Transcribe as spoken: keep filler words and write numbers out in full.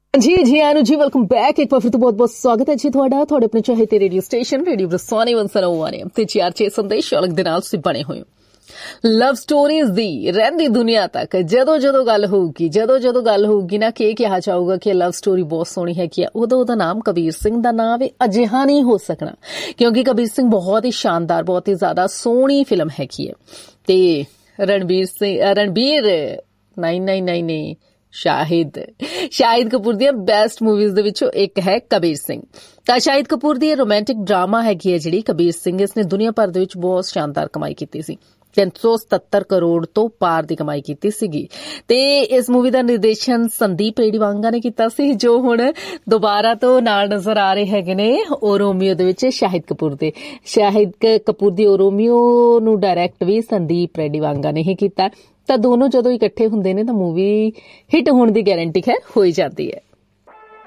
जी जी आनु जी welcome back. एक बार फिर तो बहुत बहुत स्वागत है जी ਤੁਹਾਡਾ ਤੁਹਾਡੇ ਆਪਣੇ ਚਾਹਤੇ ਰੇਡੀਓ ਸਟੇਸ਼ਨ ਰੇਡੀਓ ਬਰਸਾਨੇ ਵੰਸਨਵਾਨੇ ਤੇ ਚਾਰ ਛੇ ਸੰਦੇਸ਼ ਅਲੱਗ ਦੇ ਨਾਲ ਤੁਸੀਂ ਬਣੇ ਹੋਏ ਹੋ। ਲਵ ਸਟੋਰੀਜ਼ ਦੀ ਰਹਿੰਦੀ ਦੁਨੀਆ ਤੱਕ ਜਦੋਂ ਜਦੋਂ ਗੱਲ ਹੋਊਗੀ ਜਦੋਂ ਜਦੋਂ ਗੱਲ ਹੋਊਗੀ ਨਾ ਕਿ ਕਿਹਾ ਜਾਊਗਾ ਕਿ ਲਵ ਸਟੋਰੀ ਬਹੁਤ ਸੋਹਣੀ ਹੈ ਕਿ ਉਦੋਂ ਉਹਦਾ ਨਾਮ ਕਬੀਰ ਸਿੰਘ ਦਾ ਨਾਮ ਹੈ। ਅਜਿਹਾ ਨਹੀਂ ਹੋ ਸਕਣਾ ਕਿਉਂਕਿ ਕਬੀਰ ਸਿੰਘ ਬਹੁਤ ਹੀ ਸ਼ਾਨਦਾਰ ਬਹੁਤ ਹੀ ਜ਼ਿਆਦਾ ਸੋਹਣੀ ਫਿਲਮ ਹੈਗੀ ਹੈ ਤੇ ਰਣਬੀਰ ਸਿੰਘ ਰਣਬੀਰ ਨਹੀਂ ਨਹੀਂ ਨਹੀਂ ਨਹੀਂ ਸ਼ਾਹਿਦ ਸ਼ਾਹਿਦ ਕਪੂਰ ਦੀਆਂ ਬੈਸਟ ਮੂਵੀਜ਼ ਦੇ ਵਿੱਚੋਂ ਇੱਕ ਹੈ ਕਬੀਰ ਸਿੰਘ। ਤਾਂ ਸ਼ਾਹਿਦ ਕਪੂਰ ਦੀ ਇਹ ਰੋਮਾਂਟਿਕ ਡਰਾਮਾ ਹੈਗੀ ਹੈ ਜਿਹੜੀ ਕਬੀਰ ਸਿੰਘ, ਇਸਨੇ ਦੁਨੀਆ ਭਰ ਦੇ ਵਿੱਚ ਬਹੁਤ ਸ਼ਾਨਦਾਰ ਕਮਾਈ ਕੀਤੀ ਸੀ। ਤਿੰਨ ਸੌ ਸਤੱਤਰ ਕਰੋੜ ਤੋਂ ਪਾਰ ਦੀ ਕਮਾਈ ਕੀਤੀ ਸੀਗੀ ਤੇ ਇਸ ਮੂਵੀ ਦਾ ਨਿਰਦੇਸ਼ਨ ਸੰਦੀਪ ਰੇਡੀਵਾਂਗਾ ਨੇ ਕੀਤਾ ਸੀ ਜੋ ਹੁਣ ਦੁਬਾਰਾ ਤੋਂ ਨਾਲ ਨਜ਼ਰ ਆ ਰਹੇ ਹੈਗੇ ਨੇ ਓ ਰੋਮੀਓ ਦੇ ਵਿੱਚ ਸ਼ਾਹਿਦ ਕਪੂਰ ਦੇ। ਸ਼ਾਹਿਦ ਕਪੂਰ ਦੀ ਓ ਰੋਮੀਓ ਨੂੰ ਡਾਇਰੈਕਟ ਵੀ ਸੰਦੀਪ ਰੇਡੀਵਾਂਗਾ ਨੇ ਹੀ ਕੀਤਾ। ਤਾਂ ਦੋਨੋਂ ਜਦੋਂ ਇਕੱਠੇ ਹੁੰਦੇ ਨੇ ਤਾਂ ਮੂਵੀ ਹਿੱਟ ਹੋਣ ਦੀ ਗਾਰੰਟੀ ਖੈਰ ਹੋ ਹੀ ਜਾਂਦੀ ਹੈ।